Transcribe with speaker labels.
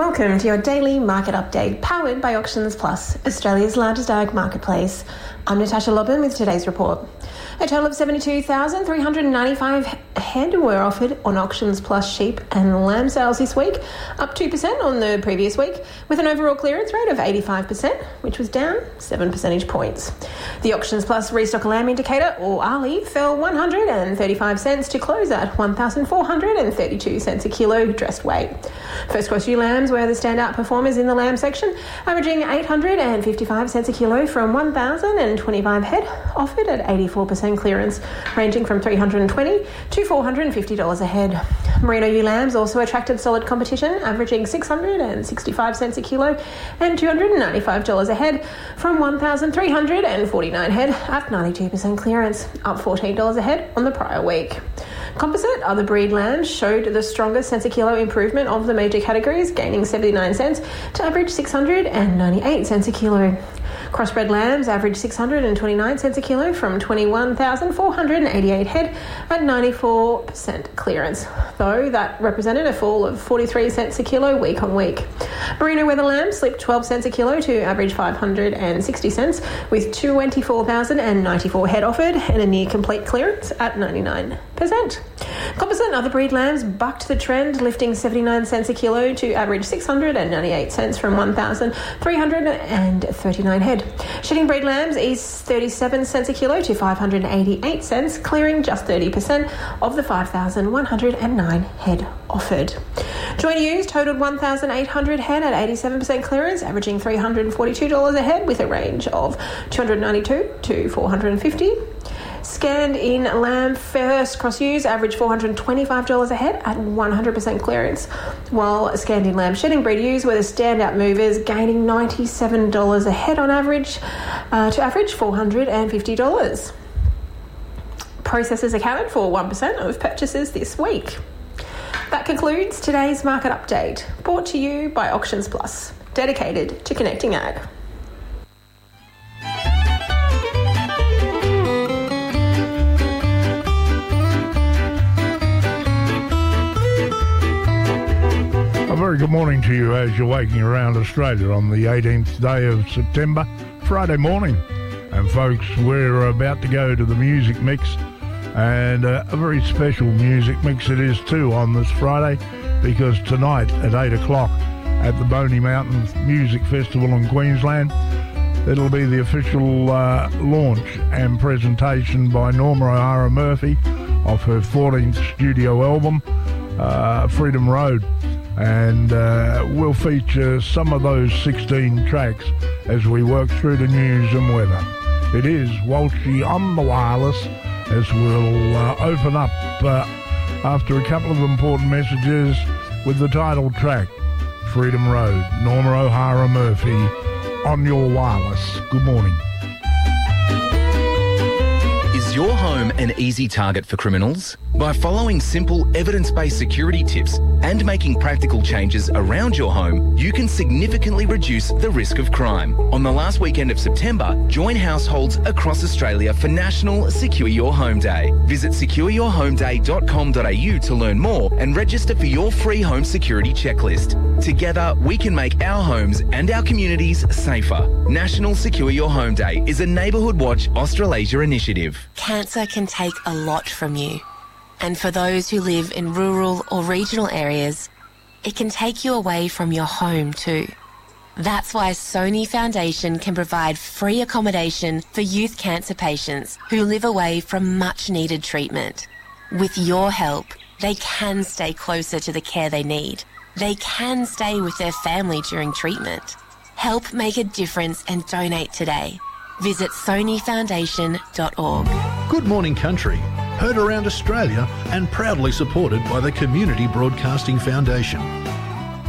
Speaker 1: Welcome to your daily market update, powered by Auctions Plus, Australia's largest ag marketplace. I'm Natasha Lobban with today's report. A total of 72,395 head were offered on Auctions Plus sheep and lamb sales this week, up 2% on the previous week, with an overall clearance rate of 85%, which was down 7 percentage points. The Auctions Plus restock lamb indicator, or ARLI, fell 135 cents to close at 1,432 cents a kilo dressed weight. First cross ewe lambs were the standout performers in the lamb section, averaging 855 cents a kilo from 1,025 head, offered at 84% clearance, ranging from $320 to $450 a head. Merino ewe lambs also attracted solid competition, averaging 665 cents a kilo and $295 a head from 1,349 head at 92% clearance, up $14 a head on the prior week. Composite other breed lambs showed the strongest cents a kilo improvement of the major categories, gaining 79 cents to average 698 cents a kilo. Crossbred lambs averaged 629 cents a kilo from 21,488 head at 94% clearance, though that represented a fall of 43 cents a kilo week on week. Merino weather lambs slipped 12 cents a kilo to average 560 cents, with 24,094 head offered and a near complete clearance at 99%. Composite and other breed lambs bucked the trend, lifting 79 cents a kilo to average 698 cents from 1,339 head. Shedding breed lambs eased 37 cents a kilo to 588 cents, clearing just 30% of the 5,109 head offered. Joint ewes totaled 1,800 head at 87% clearance, averaging $342 a head with a range of $292 to $450. Scanned in lamb first cross ewes averaged $425 a head at 100% clearance, while scanned in lamb shedding breed ewes were the standout movers, gaining $97 a head on average to average $450. Processors accounted for 1% of purchases this week. That concludes today's market update, brought to you by Auctions Plus, dedicated to connecting ag.
Speaker 2: A very good morning to you as you're waking around Australia on the 18th day of September, Friday morning. And folks, we're about to go to the music mix, and a very special music mix it is too on this Friday, because tonight at 8 o'clock at the Boney Mountain Music Festival in Queensland, it'll be the official launch and presentation by Norma O'Hara Murphy of her 14th studio album, Freedom Road. And we'll feature some of those 16 tracks as we work through the news and weather. It is Walshy on the wireless, as we'll open up after a couple of important messages with the title track, Freedom Road, Norma O'Hara Murphy on your wireless. Good morning.
Speaker 3: Is your home an easy target for criminals? By following simple, evidence-based security tips and making practical changes around your home, you can significantly reduce the risk of crime. On the last weekend of September, join households across Australia for National Secure Your Home Day. Visit secureyourhomeday.com.au to learn more and register for your free home security checklist. Together, we can make our homes and our communities safer. National Secure Your Home Day is a Neighbourhood Watch Australasia initiative.
Speaker 4: Cancer can take a lot from you. And for those who live in rural or regional areas, it can take you away from your home too. That's why Sony Foundation can provide free accommodation for youth cancer patients who live away from much needed treatment. With your help, they can stay closer to the care they need. They can stay with their family during treatment. Help make a difference and donate today. Visit sonyfoundation.org.
Speaker 5: Good Morning Country, heard around Australia and proudly supported by the Community Broadcasting Foundation.